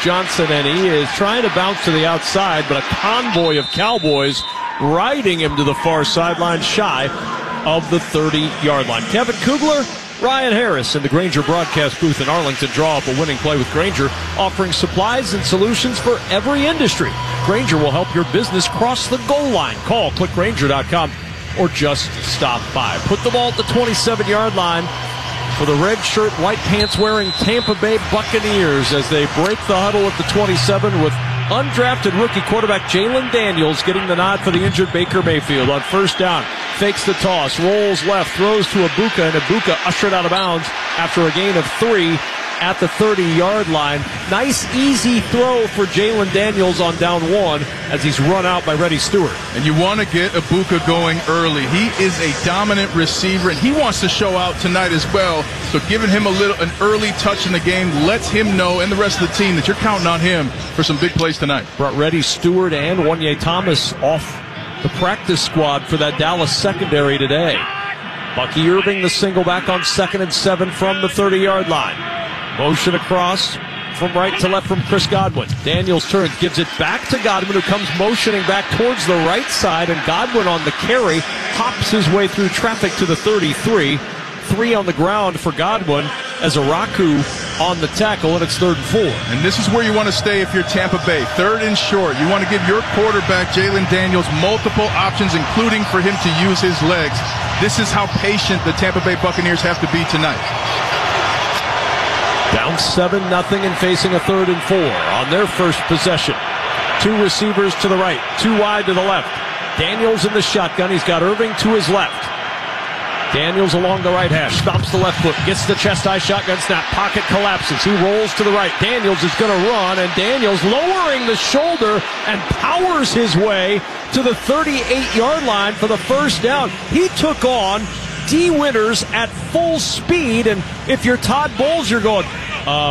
Johnson, and he is trying to bounce to the outside, but a convoy of Cowboys riding him to the far sideline, shy of the 30-yard line. Kevin Kugler, Ryan Harris in the Grainger broadcast booth in Arlington draw up a winning play with Grainger, offering supplies and solutions for every industry. Grainger will help your business cross the goal line. Call clickgrainger.com or just stop by. Put the ball at the 27-yard line for the red shirt, white pants wearing Tampa Bay Buccaneers as they break the huddle at the 27 with undrafted rookie quarterback Jalen Daniels getting the nod for the injured Baker Mayfield. On first down, fakes the toss, rolls left, throws to Ibuka, and Ibuka ushered out of bounds after a gain of 3 at the 30-yard line. Nice, easy throw for Jalen Daniels on down 1 as he's run out by Reddy Stewart. And you want to get Ibuka going early. He is a dominant receiver, and he wants to show out tonight as well. So giving him an early touch in the game lets him know, and the rest of the team, that you're counting on him for some big plays tonight. Brought Reddy Stewart and Wanye Thomas off the practice squad for that Dallas secondary today. Bucky Irving, the single back on 2nd and 7 from the 30-yard line. Motion across from right to left from Chris Godwin. Daniels turns, gives it back to Godwin, who comes motioning back towards the right side, and Godwin on the carry hops his way through traffic to the 33. 3 on the ground for Godwin as Araku on the tackle, and it's 3rd and 4. And this is where you want to stay if you're Tampa Bay. 3rd and short. You want to give your quarterback, Jalen Daniels, multiple options, including for him to use his legs. This is how patient the Tampa Bay Buccaneers have to be tonight. Down 7-0 and facing a 3rd and 4 on their first possession. 2 receivers to the right, 2 wide to the left. Daniels in the shotgun. He's got Irving to his left. Daniels along the right hash, stops the left foot, gets the chest-high shotgun snap, pocket collapses. He rolls to the right. Daniels is going to run, and Daniels lowering the shoulder and powers his way to the 38-yard line for the first down. He took on D. Winters at full speed, and if you're Todd Bowles, you're going,